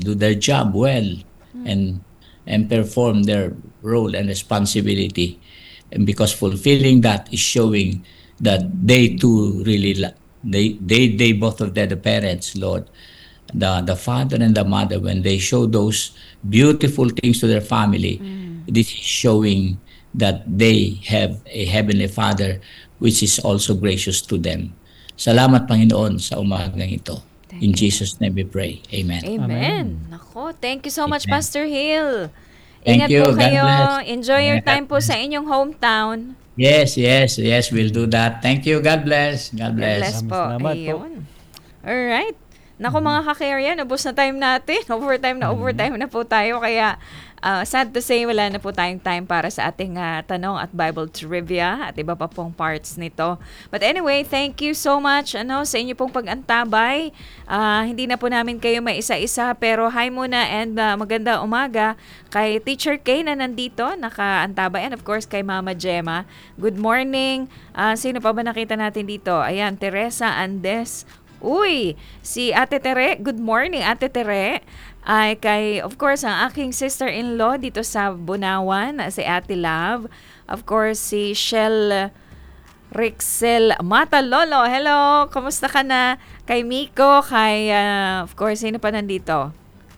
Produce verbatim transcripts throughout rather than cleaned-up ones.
do their job well and and perform their role and responsibility. And because fulfilling that is showing that they too really la- they they they both of them, the parents, Lord, the the father and the mother, when they show those beautiful things to their family, this is showing that they have a heavenly Father which is also gracious to them. Salamat Panginoon sa umagang ito. Thank In you. Jesus' name we pray. Amen. Amen. Amen. Nako, thank you so much, Amen. Pastor Hill. Thank Ingat you. po God kayo. bless. Enjoy your Yeah, God time po bless. sa inyong hometown. Yes, yes, yes, we'll do that. Thank you. God bless. God God bless. bless Maraming po. salamat po. Ayun. Alright. Naku mga ka-Carrian, ubos na time natin. Overtime na overtime na po tayo. Kaya ah, sad to say, wala na po tayong time para sa ating ah, tanong at Bible trivia at iba pa pong parts nito. But anyway, thank you so much ano, sa inyo pong pag-antabay. Ah, hindi na po namin kayo may isa-isa, pero hi muna and ah, maganda umaga kay Teacher Kay na nandito, naka-antabay, and of course kay Mama Gemma. Good morning. Ah, sino pa ba nakita natin dito? Ayan, Teresa Andes. Uy, si Ate Tere, good morning Ate Tere. Ay kay, of course, ang aking sister-in-law dito sa Bunawan, si Ate Love. Of course, si Shell Rixel Matalolo. Hello, kumusta ka na? Kay Miko, kay, ah, of course, sino pa nandito?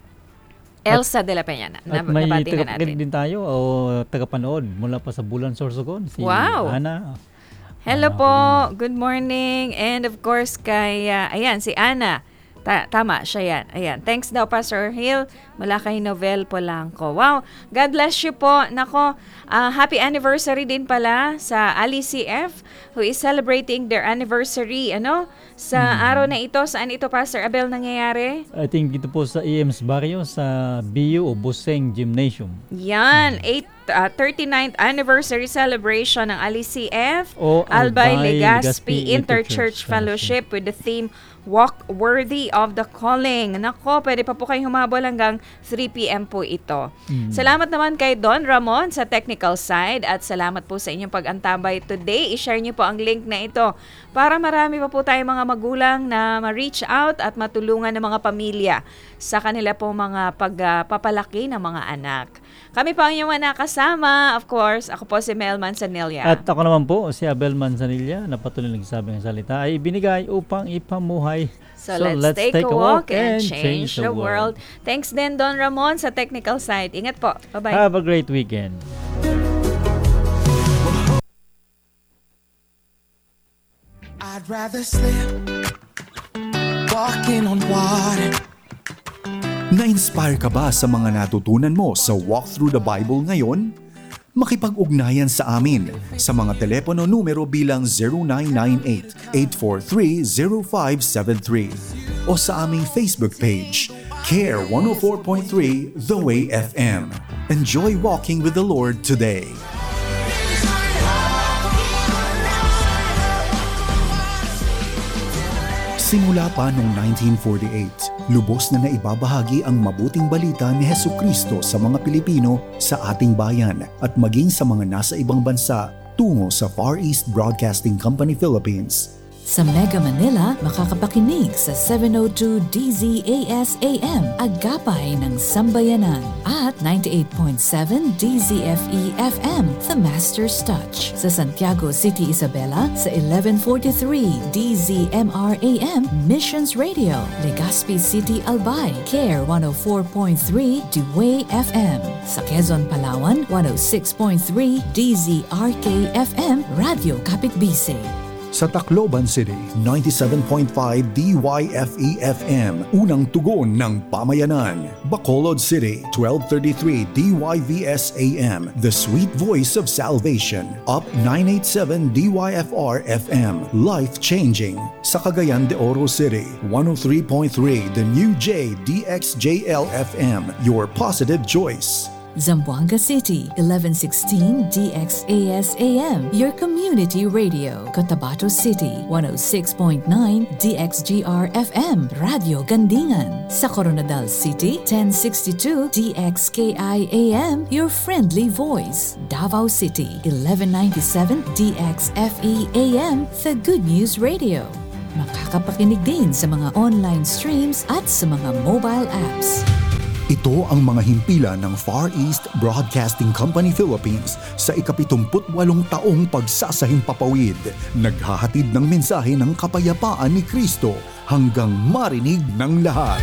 Elsa de la Peña. Na, At may nabati na tagapakinig natin. din tayo o tagapanood mula pa sa Bulan Sorsogon. Si Wow. Ana. Hello Ana po, Colin. good morning. And of course kay, ah, ayan, si Ana. Ta- tama, siya yan. Ayan. Thanks daw, Pastor Hill. Mula kay Novel Polanco. Wow. God bless you po. Nako, ah, happy anniversary din pala sa Ali C F who is celebrating their anniversary. Ano? Sa araw na ito, saan ito, Pastor Abel, nangyayari? I think dito po sa E M's Barrio sa B U o Buseng Gymnasium. Yan, eight, uh, thirty-ninth anniversary celebration ng Ali C F, O Albay Albay Legazpi Legazpi Interchurch Interchurch Fellowship with the theme Walk Worthy of the Calling. Nako, pwede pa po kayong humabol hanggang three p.m. po ito. Salamat naman kay Don Ramon sa technical side at salamat po sa inyong pag-antabay today. I-share niyo po ang link na ito para marami pa po tayong mga magulang na ma-reach out at matulungan ng mga pamilya sa kanila po mga pagpapalaki ng mga anak. Kami po ang inyong mga nakasama. Of course, ako po si Mel Manzanilla. At ako naman po, si Abel Manzanilla, na patuloy nagsasabi ng salita, ay ibinigay upang ipamuhay. So, let's, take, a walk and change the world. Thanks din Don Ramon sa technical side. Ingat po. Bye-bye. Have a great weekend. I'd rather slip walking on water. Na-inspire ka ba sa mga natutunan mo sa Walk Through the Bible ngayon? Makipag-ugnayan sa amin sa mga telepono numero bilang zero nine nine eight, eight four three, zero five seven three o sa aming Facebook page, Care one oh four point three The Way F M. Enjoy walking with the Lord today. Simula pa noong nineteen forty-eight, lubos na naibabahagi ang mabuting balita ni Hesukristo sa mga Pilipino sa ating bayan at maging sa mga nasa ibang bansa tungo sa Far East Broadcasting Company Philippines. Sa Mega Manila, makakapakinig sa seven oh two D Z A S A M, Agapay ng Sambayanan, at ninety-eight point seven D Z F E F M, The Master's Touch. Sa Santiago City, Isabela, sa eleven forty-three D Z M R A M, Missions Radio. Legazpi City, Albay, Care one oh four point three Dewey F M. Sa Quezon, Palawan, one oh six point three D Z R K F M, Radio Kapitbisig. Sa Tacloban City, ninety-seven point five D Y F E F M, unang tugon ng pamayanan. Bacolod City, twelve thirty-three D Y V S A M, the sweet voice of salvation. Up nine eighty-seven D Y F R F M, life-changing. Sa Cagayan de Oro City, one oh three point three The New J D X J L F M, your positive choice. Zamboanga City, eleven sixteen D X A S A M, your community radio. Cotabato City, one oh six point nine D X G R F M, Radio Gandingan. Sa Coronadal City, ten sixty-two D X K I A M, your friendly voice. Davao City, eleven ninety-seven D X F E A M, the Good News Radio. Makakapakinig din sa mga online streams at sa mga mobile apps. Ito ang mga himpilan ng Far East Broadcasting Company Philippines sa ikapitumput walong taong pagsasahimpapawid. Naghahatid ng mensahe ng kapayapaan ni Kristo hanggang marinig ng lahat.